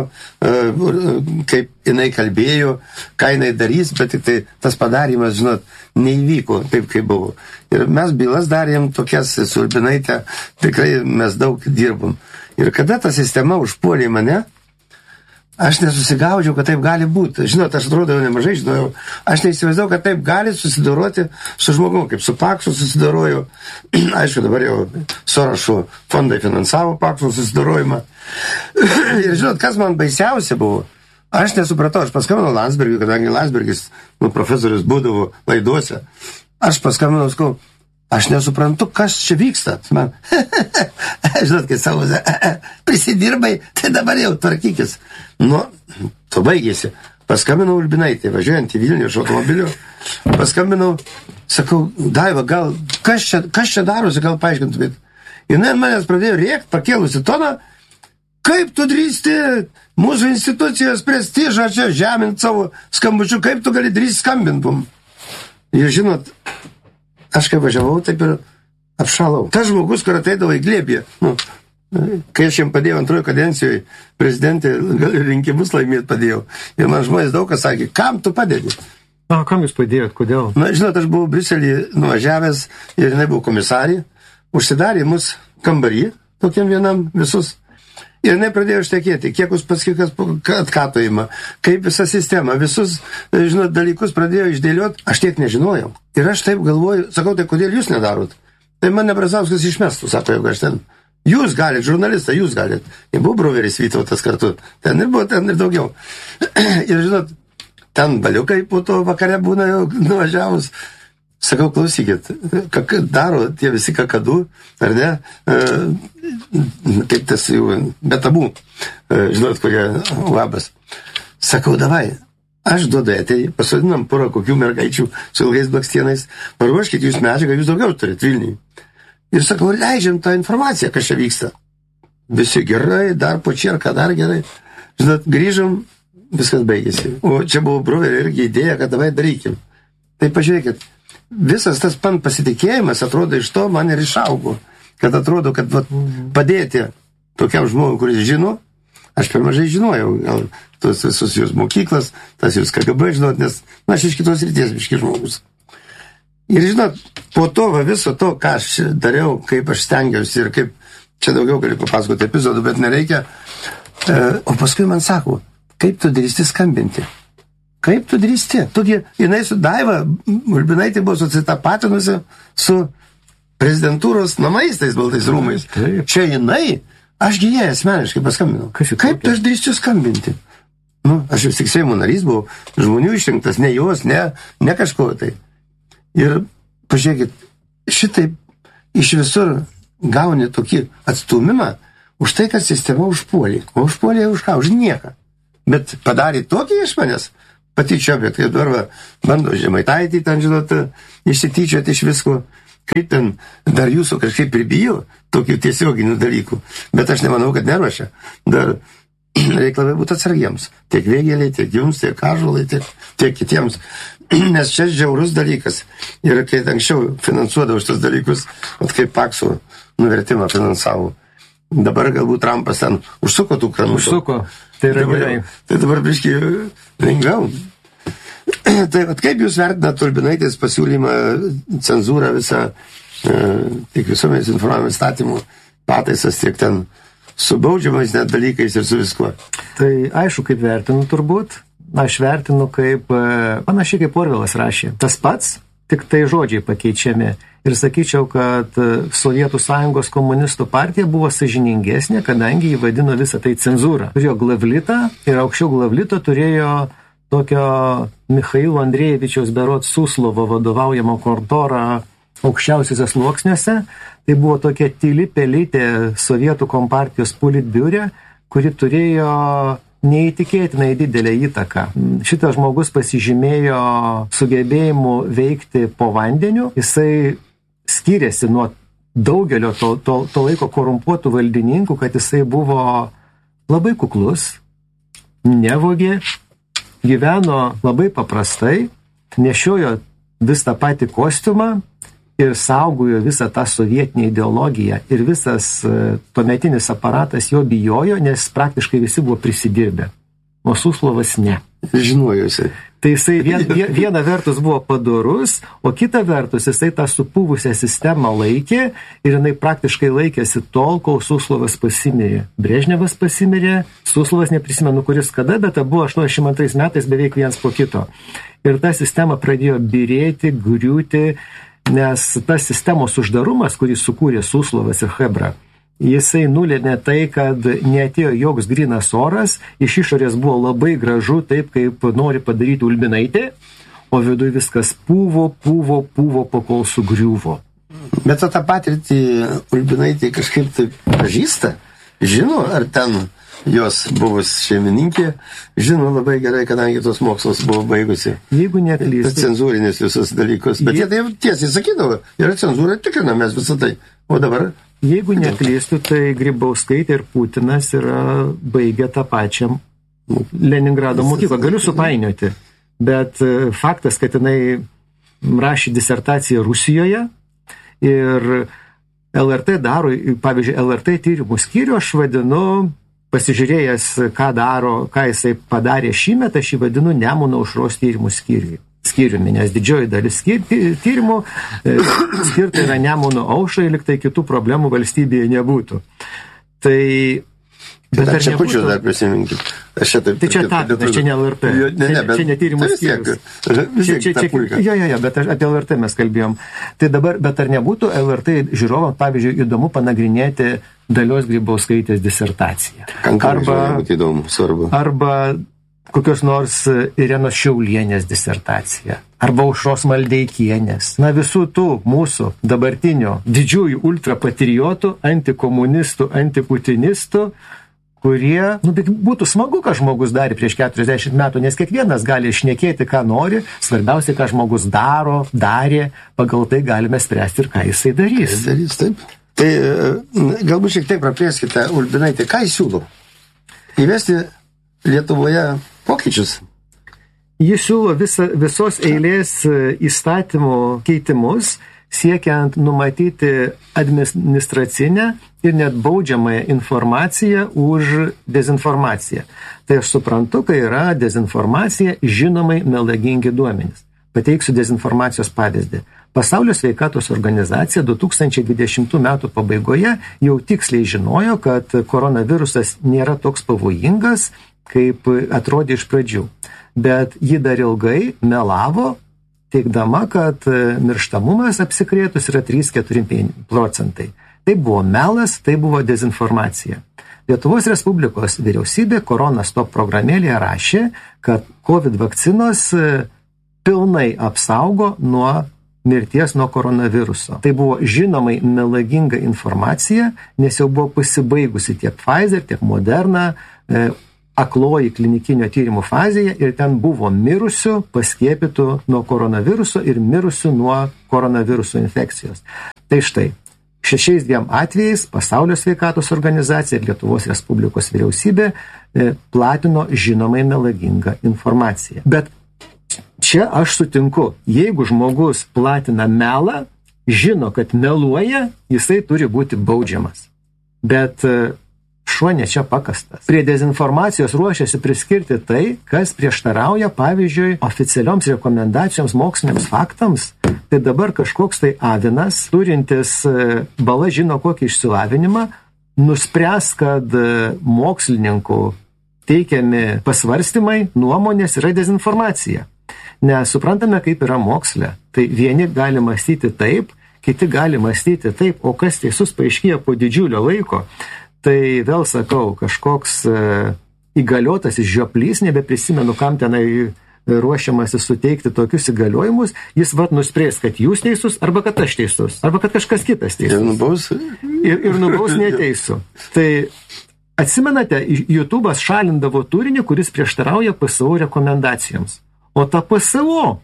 kaip jinai kalbėjo, ką jinai darys, bet tik tai tas padarymas, žinot, neįvyko taip, kaip buvo. Ir mes bylas darėm tokias su Ulbinaite, tikrai mes daug dirbom. Ir kada ta sistema užpuolė mane, aš nesusigaudžiau, kad taip gali būti. Žinot, aš atrodo nemažai žinojau. Aš neįsivaizdavau, kad taip gali susidoroti su žmogum, kaip su Paksu susidoroju. Aišku, dabar jau Sorošo fondai finansavo Paksu susidorojimą. Ir žinot, kas man baisiausia buvo? Aš nesupratau, aš paskambinau Landsbergiui, kadangi Landsbergis, profesorius būdavo laiduose. Aš paskambinau, skau, aš nesuprantu, kas čia vyksta. Man, žinot, kai savo, prisidirbai, tai dabar jau tvarkykis. To baigėsi. Paskambinau Ulbinaitė, važiuojant į Vilnių iš automobiliu. Paskambinau, sakau, Daiva, gal, kas čia darosi, gal paaiškintumėt. Jinai manęs pradėjo rėkti, pakėlusi toną, kaip tu drįsti mūsų institucijos prestižą čia žemint savo skambučiu, kaip tu gali drįsti skambintum. Ir žinot, aš kai važiavau, taip ir apšalau. Tas žmogus, kur ateidavo į glėbį, kai aš jam padėjau antrojo kadencijoje, prezidentė rinkimus laimėti padėjau. Ir man žmonės daug kas sakė, kam tu padedi? Kam jūs padėjot, kodėl? Žinot, aš buvau Briuselį nuvažiavęs ir jinai buvo komisarė, užsidarė mus kambarį, tokiam vienam visus. Ir jinai pradėjo štekėti, kiek jūs paskikas atkatojimą, kaip visa sistema, visus, žinot, dalykus pradėjo išdėlioti, aš tiek nežinojau. Ir aš taip galvoju, sakau, tai kodėl jūs nedarot? Tai mane Brazauskas išmestų, sako, jeigu aš ten. Jūs galit, žurnalistą, jūs galit. Ir buvo Bruveris Vytautas kartu. Ten ir buvo, ten ir daugiau. Ir žinot, ten baliukai po to vakare būna jau nuvažiavus. Sakau, klausykit, daro tie visi kakadu, ar ne? Kaip tas jau, betabų, žinot, kokie labas. Sakau, davai, aš duodu eterį, pasodinam porą kokių mergaičių su ilgais blakstienais, paruoškit jūs medžiagą, jūs daugiau turit Vilniui. Ir sakau, leidžiam tą informaciją, kas čia vyksta. Visi gerai, dar po čierką, dar gerai. Žinot, grįžom, viskas baigėsi. O čia buvo Bruverio irgi idėja, kad davai darykim. Tai pažiūrėkit, visas tas pasitikėjimas, atrodo, iš to man ir išaugo. Kad atrodo, kad padėti tokiam žmogui, kuris žino, aš per mažai žinojau, gal tos visus jūs mokyklas, tas jūs KGB žinot, nes aš iš kitos ryties biški žmogus. Ir žinot, po to viso to, ką aš dariau, kaip aš stengiausi ir kaip, čia daugiau galiu papasakoti epizodų, bet nereikia, o paskui man sako, kaip tu drįsti skambinti? Kaip tu drįsti? Jinai su Daiva, Ulbinaitė buvo susitapatinusi su prezidentūros namais, tais baltais rūmais. Taip. Čia jinai, ašgi jai asmeniškai paskambinau. Kaip aš drįsiu skambinti? Nu, aš vis tik Seimo narys buvau, žmonių išrinktas, ne jos, ne kažko tai. Ir pažiūrėkit, šitaip iš visur gauni tokį atstumimą už tai, kad sistema užpuolė. O užpuolė už ką? Už nieką. Bet padarė tokį iš manęs, patyčio, bet kaip dabar bando Žemaitaitį, ten, žinot, išsityčioti iš visko, kaip ten dar jūsų kažkaip pribijo tokių tiesioginių dalykų. Bet aš nemanau, kad neruošia. Dar reikia labai būti atsargiems. Tiek Vėgėliai, tiek jums, tiek Ąžuolai, tiek kitiems. Nes čia žiaurus dalykas. Ir kai anksčiau finansuodavo šitos dalykus, kaip Pakso nuvertimą finansavo. Dabar galbūt Trumpas ten užsuko tų kranų. Užsuko, tai yra gerai. Tai dabar biškai lengviau. Tai kaip jūs vertinat Ulbinaitės pasiūlymą, cenzūrą visą, tiek visuomenės informavimo įstatymų pataisas, tiek ten su baudžiamais net dalykais ir su viskuo? Tai aišku, kaip vertinu turbūt. Aš vertinu kaip, panašiai kaip Orvelas rašė. Tas pats, tik tai žodžiai pakeičiami. Ir sakyčiau, kad Sovietų Sąjungos komunistų partija buvo sąžiningesnė, kadangi jį vadino visą tai cenzūrą. Turėjo glavlitą ir aukščiau glavlito turėjo tokio Michailo Andrėjevičiaus berods Suslovo vadovaujamo kontorą aukščiausiuose sluoksniuose. Tai buvo tokia tyli pelytė Sovietų kompartijos politbiure, kuri turėjo neįtikėtinai didelę įtaką. Šitas žmogus pasižymėjo sugebėjimu veikti po vandeniu. Jisai skyrėsi nuo daugelio to laiko korumpuotų valdininkų, kad jisai buvo labai kuklus, nevogė, gyveno labai paprastai, nešiojo vis tą patį kostiumą ir saugojo visą tą sovietinę ideologiją. Ir visas tuometinis aparatas jo bijojo, nes praktiškai visi buvo prisidirbę. O Suslovas ne. Žinojusi. Tai jisai viena vertus buvo padorus, o kita vertus jisai tą supuvusią sistemą laikė ir jinai praktiškai laikėsi tol, kol Suslovas pasimirė. Brežnevas pasimirė, Suslovas neprisimenu kuris kada, bet buvo 82 metais beveik viens po kito. Ir ta sistema pradėjo birėti, griūti, nes tas sistemos uždarumas, kurį sukūrė Suslovas ir Chebra, jisai nulėmė tai, kad neatėjo joks grynas oras, iš išorės buvo labai gražu, taip kaip nori padaryti Ulbinaitė, o viduje viskas pūvo, kol sugriuvo. Bet tą patirtį Ulbinaitė kažkaip tai pažįsta, žino, ar ten jos buvus šeimininkė, žino labai gerai, kadangi tos mokslos buvo baigusi. Jeigu neklystu. Cenzūrinės visus dalykus. Bet jie tai tiesiai sakydavo, yra cenzūra, tikrina mes visą tai. O dabar? Jeigu neklystu, tai Grybauskaitė ir Putinas yra baigę tą pačią Leningrado mokyklą. Galiu supainioti, bet faktas, kad jinai rašė disertaciją Rusijoje ir LRT daro, pavyzdžiui, LRT tyrimų skyrių aš vadinu, pasižiūrėjęs, ką jisai padarė šįmet, aš jį vadinu Nemuno aušros tyrimų skyriumi, nes didžioji dalis tyrimų skirta yra Nemuno aušrai, liktai kitų problemų valstybėje nebūtų. Tai... Bet ar čia pučius dar prisiminkit? Tai čia tapinas, čia ne LRT. Čia ne tyrimų skyrius. Bet apie LRT mes kalbėjom. Tai dabar, bet ar nebūtų LRT žiūrovam, pavyzdžiui, įdomu panagrinėti Dalios Grybauskaitės disertaciją? Arba kokios nors Irenos Šiaulienės disertacija. Arba Aušros Maldeikienės. Na, visų tų mūsų dabartinio didžiųjų ultrapatriotų, antikomunistų, antiputinistų, kurie, būtų smagu, ką žmogus darė prieš 40 metų, nes kiekvienas gali šnekėti, ką nori, svarbiausia, ką žmogus darė, pagal tai galime spręsti ir ką jisai darys. Taip. Tai galbūt šiek tiek praplėskite Ulbinaitę, ką jis siūlo? Įvesti Lietuvoje pokyčius? Jis siūlo visos eilės įstatymų keitimus, siekiant numatyti administracinę ir net baudžiamąją informaciją už dezinformaciją. Tai aš suprantu, kai yra dezinformacija, žinomai melagingi duomenys. Pateiksiu dezinformacijos pavyzdį. Pasaulio sveikatos organizacija 2020 metų pabaigoje jau tiksliai žinojo, kad koronavirusas nėra toks pavojingas, kaip atrodė iš pradžių. Bet ji dar ilgai melavo, teigdama, kad mirštamumas apsikrėtus yra 3-4%. Tai buvo melas, tai buvo dezinformacija. Lietuvos Respublikos vyriausybė Korona Stop programėlėje rašė, kad COVID vakcinos pilnai apsaugo nuo mirties nuo koronaviruso. Tai buvo žinomai melaginga informacija, nes jau buvo pasibaigusi tiek Pfizer, tiek Moderna, akloji klinikinio tyrimų fazėje ir ten buvo mirusių, paskiepytų nuo koronaviruso ir mirusių nuo koronaviruso infekcijos. Tai štai, 6 atvejais Pasaulio sveikatos organizacija ir Lietuvos Respublikos vyriausybė platino žinomai melagingą informaciją. Bet čia aš sutinku, jeigu žmogus platina melą, žino, kad meluoja, jisai turi būti baudžiamas. Bet šuo ne čia pakastas. Prie dezinformacijos ruošiasi priskirti tai, kas prieštarauja, pavyzdžiui, oficialioms rekomendacijoms moksliniams faktams. Tai dabar kažkoks tai avinas, turintis bala žino kokį išsilavinimą, nuspręs, kad mokslininkų teikiami pasvarstymai, nuomonės yra dezinformacija. Nes suprantame, kaip yra moksle. Tai vieni gali mąstyti taip, kiti gali mąstyti taip, o kas teisus paaiškėja po didžiulio laiko. Tai vėl sakau, kažkoks įgaliotas žioplys, nebeprisimenu, kam tenai ruošiamasi suteikti tokius įgaliojimus, jis nuspręs, kad jūs teisus, arba kad aš teisus, arba kad kažkas kitas teisus. Ir nubaus neteisų. Tai atsimenate, YouTube'as šalindavo turinį, kuris prieštarauja PSO rekomendacijoms. O ta PSO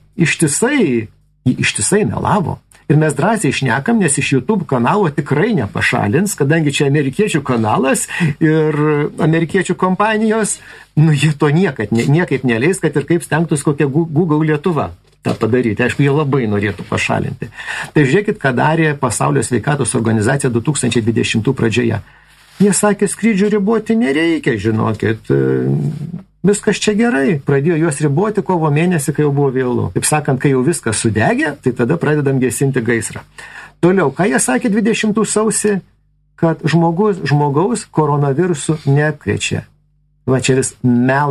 ištisai melavo. Ir mes drąsiai šnekam, nes iš YouTube kanalo tikrai nepašalins, kadangi čia amerikiečių kanalas ir amerikiečių kompanijos, jie to niekaip neleis, kad ir kaip stengtus kokia Google Lietuva tą padaryti. Aišku, jie labai norėtų pašalinti. Tai žiūrėkit, ką darė Pasaulio sveikatos organizacija 2020 pradžioje. Jie sakė, skrydžių riboti nereikia, žinokit. Viskas čia gerai. Pradėjo juos riboti kovo mėnesį, kai jau buvo vėlu. Taip sakant, kai jau viskas sudegė, tai tada pradedam gesinti gaisrą. Toliau, ką jie sakė 20 sausį, kad žmogaus koronavirusų neapkrečia. Va čia vis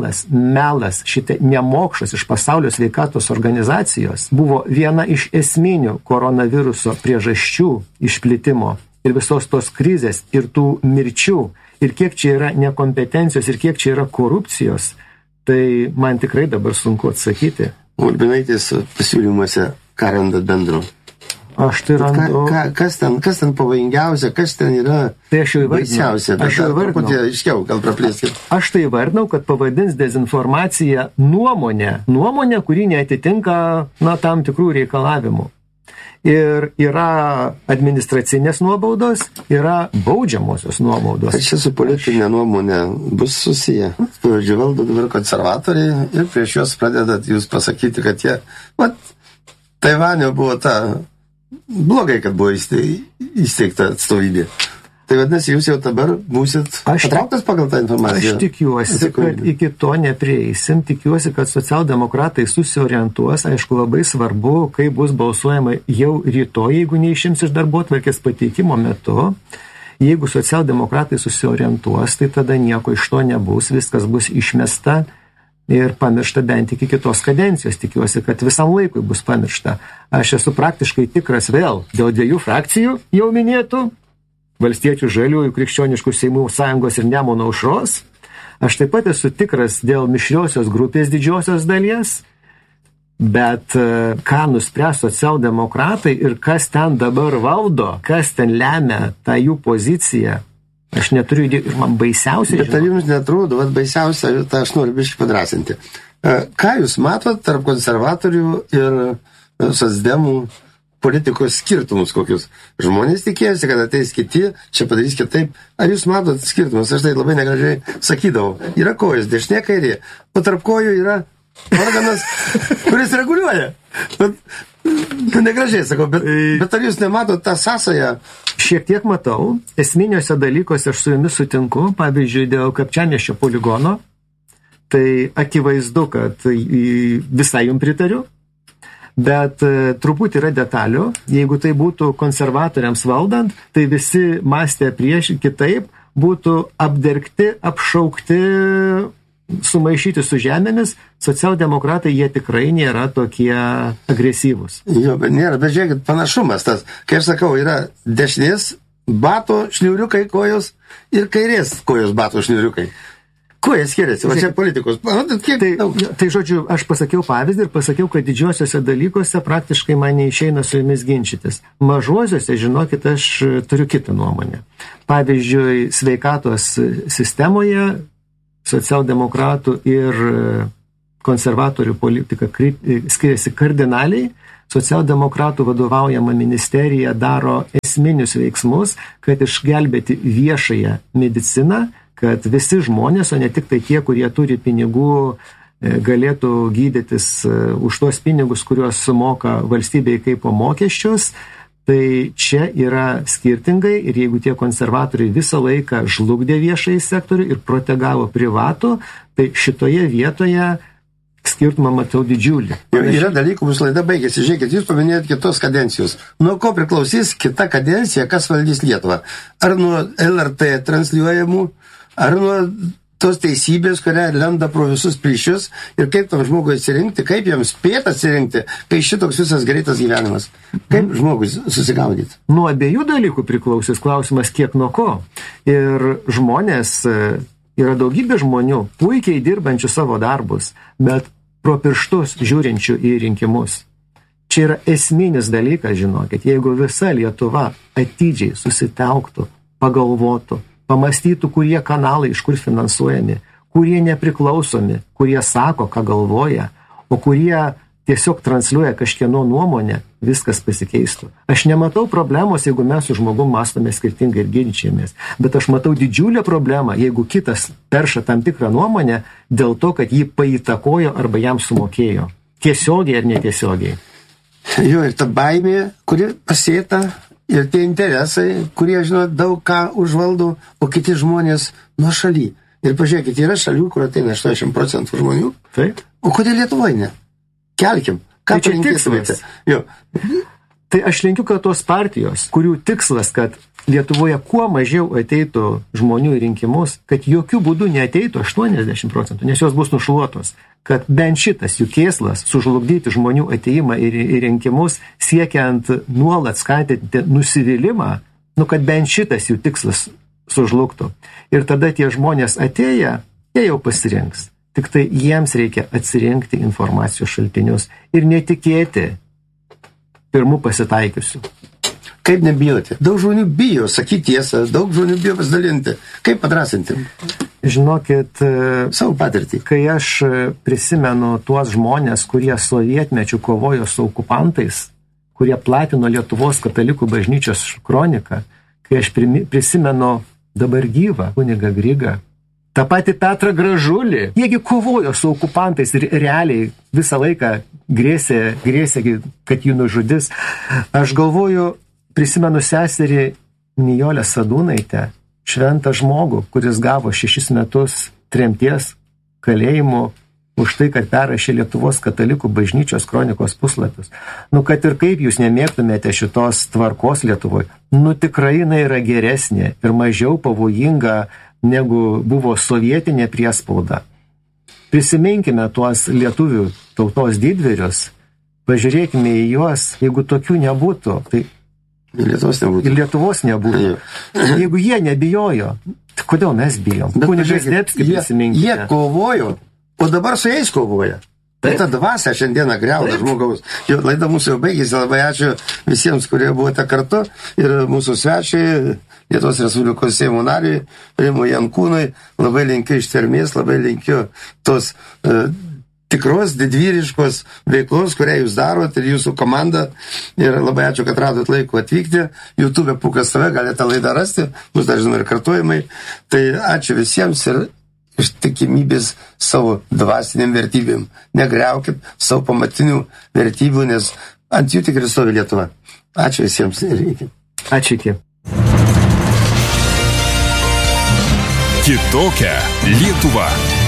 melas, šitai nemokšas iš Pasaulio sveikatos organizacijos buvo viena iš esminių koronaviruso priežasčių išplitimo ir visos tos krizės ir tų mirčių. Ir kiek čia yra nekompetencijos ir kiek čia yra korupcijos, tai man tikrai dabar sunku atsakyti. Urbinaitės pasiūlymuose, ką randat bendro? Aš tai randu... Kas ten pavojingiausia, kas ten yra baisiausia? Aš jau įvardinau. Aiškiau, gal praplėskit. Aš tai įvardinau, kad pavadins dezinformaciją nuomonė, kuri neatitinka tam tikrų reikalavimų. Ir yra administracinės nuobaudos, yra baudžiamosios nuobaudos. Čia su politinė nuomonė bus susiję. Pavyzdžiui, valdo dabar konservatoriai ir prieš juos pradedat jūs pasakyti, kad jie... Taivanio buvo blogai, kad buvo įsteigta atstovybė. Tai vadinasi, jūs jau dabar būsit patrauktas pagal tą informaciją. Aš tikiuosi, kad iki to neprieisim. Tikiuosi, kad socialdemokratai susiorientuos. Aišku, labai svarbu, kaip bus balsuojama jau rytoj, jeigu neišims iš darbotvarkės pateikimo metu. Jeigu socialdemokratai susiorientuos, tai tada nieko iš to nebus. Viskas bus išmesta ir pamiršta bent iki kitos kadencijos. Tikiuosi, kad visam laikui bus pamiršta. Aš esu praktiškai tikras vėl dėl 2 frakcijų jau minėtų. Valstiečių, Žaliųjų, Krikščioniškų Seimų sąjungos ir Nemuno aušros. Aš taip pat esu tikras dėl mišriosios grupės didžiosios dalies, bet ką nuspręs socialdemokratai ir kas ten dabar valdo, kas ten lemia tą jų poziciją, aš neturiu ir man baisiausia. Bet ar jums netrodo, baisiausia, tą aš noriu biškį padrasinti. Ką jūs matot tarp konservatorių ir socdemų politikos skirtumus kokius? Žmonės tikėjosi, kad ateis kiti, čia padarys kitaip. Ar jūs matot skirtumus? Aš tai labai negražiai sakydavau. Yra kojas, dešinė kairė, o tarp kojų yra organas, kuris reguliuoja. Negražiai sakau, bet ar jūs nematot tą sąsają? Šiek tiek matau. Esminiuose dalykuose aš su jumis sutinku. Pavyzdžiui, dėl Kapčiamiesčio poligono. Tai akivaizdu, kad visai jums pritariu. Bet truputį yra detalių. Jeigu tai būtų konservatoriams valdant, tai visi mąstė kitaip, būtų apdergti, apšaukti sumaišyti su žemėmis, socialdemokratai jie tikrai nėra tokie agresyvūs. Jo, bet nėra, bet žiūrėkit, panašumas tas, kaip sakau, yra dešinės bato šniuriukai kojos ir kairės kojos bato šniuriukai. Kuo jie skiriasi? O čia politikos. Tai žodžiu, aš pasakiau pavyzdį ir pasakiau, kad didžiuosiuose dalykuose praktiškai man neišeina su jumis ginčytis. Mažuosiuose, žinokit, aš turiu kitą nuomonę. Pavyzdžiui, sveikatos sistemoje socialdemokratų ir konservatorių politika skiriasi kardinaliai. Socialdemokratų vadovaujama ministerija daro esminius veiksmus, kad išgelbėti viešąją mediciną, kad visi žmonės, o ne tik tai tie, kurie turi pinigų, galėtų gydytis už tuos pinigus, kuriuos sumoka valstybei kaip po mokesčius. Tai čia yra skirtingai ir jeigu tie konservatoriai visą laiką žlugdė viešąjį sektorių ir protegavo privatų, tai šitoje vietoje skirtumą matau didžiulį. Yra dalykų, mūsų laida baigėsi. Žiūrėkit, jūs paminėjot kitos kadencijos. Nuo ko priklausys kita kadencija, kas valdys Lietuvą? Ar nuo LRT transliuojamų, ar nuo tos teisybės, kurią lenda pro visus plyšius ir kaip tam žmogui atsirinkti, kaip jam spėt atsirinkti, kai šitoks visas greitas gyvenimas. Kaip žmogui susigaudyti? Nuo abiejų dalykų priklausys klausimas, kiek nuo ko. Ir žmonės, yra daugybė žmonių, puikiai dirbančių savo darbus, bet pro pirštus žiūrinčių į rinkimus. Čia yra esminis dalykas, žinokit, jeigu visa Lietuva atidžiai susitelktų, pagalvotų, pamastytų, kurie kanalai iš kur finansuojami, kurie nepriklausomi, kurie sako, ką galvoja, o kurie tiesiog transliuoja kažkieno nuomonę, viskas pasikeistų. Aš nematau problemos, jeigu mes su žmogum mąstome skirtingai ir ginčiamės, bet aš matau didžiulę problemą, jeigu kitas perša tam tikrą nuomonę dėl to, kad jį paįtakojo arba jam sumokėjo. Tiesiogiai ar netiesiogiai. Jo, ir ta baimė, kuri pasėta, ir tie interesai, kurie, žinot, daug ką užvaldo, o kiti žmonės nuo šaly. Ir pažiūrėkit, yra šalių, kur ateina 80% žmonių. Taip. O kodėl Lietuvoje ne? Kelkim. Ką tai čia tikslas? Jo. Tai aš linkiu, kad tos partijos, kurių tikslas, kad Lietuvoje kuo mažiau ateitų žmonių į rinkimus, kad jokių būdų neateitų 80%, nes jos bus nušluotos. Kad bent šitas jų kėslas sužlugdyti žmonių ateimą į rinkimus, siekiant nuolat skatinti nusivylimą, kad bent šitas jų tikslas sužlugtų. Ir tada tie žmonės atėję, jie jau pasirinks. Tik tai jiems reikia atsirinkti informacijos šaltinius ir netikėti pirmų pasitaikiusių. Kaip nebijoti? Daug žmonių bijo sakyti tiesą, daug žmonių bijo pasidalinti. Kaip padrasinti? Žinokit, savo patirtį. Kai aš prisimenu tuos žmonės, kurie sovietmečių kovojo su okupantais, kurie platino Lietuvos katalikų bažnyčios kroniką, kai aš prisimenu dabar gyvą kunigą Grigą, tą patį Petrą Gražulį, jiegi kovojo su okupantais ir realiai visą laiką grėsė, kad jų nužudys. Aš galvoju, prisimenu seserį Nijolę Sadūnaitę, šventą žmogų, kuris gavo 6 metus tremties kalėjimo už tai, kad perrašė Lietuvos katalikų bažnyčios kronikos puslapius. Kad ir kaip jūs nemėgtumėte šitos tvarkos Lietuvoje, tikrai jinai yra geresnė ir mažiau pavojinga negu buvo sovietinė priespauda. Prisiminkime tuos lietuvių tautos didvyrius, pažiūrėkime į juos, jeigu tokių nebūtų, tai Lietuvos nebūtų. Jeigu jie nebijojo, tai kodėl mes bijom? Kunigas Zdebskis, prisiminkite. Jie kovojo, o dabar su jais kovoja. Tai ta dvasia šiandieną griauna žmogaus. Laida mūsų jau baigėsi, labai ačiū visiems, kurie buvote kartu ir mūsų svečiai, Lietuvos Respublikos Seimo nariui, Rimui Jankūnui, labai linkiu ištvermės, labai linkiu tos tikros, didvyriškos veiklos, kurią jūs darot ir jūsų komanda. Ir labai ačiū, kad radot laiko atvykti. YouTube Pūkas TV, galite laidą rasti, bus dar žinoma ir kartojimai. Tai ačiū visiems ir ištikimybės savo dvasiniam vertybėm. Negriaukit savo pamatinių vertybių, nes ant jų tikrai stovi Lietuva. Ačiū visiems ir iki. Ačiū iki. Kitokia Lietuva.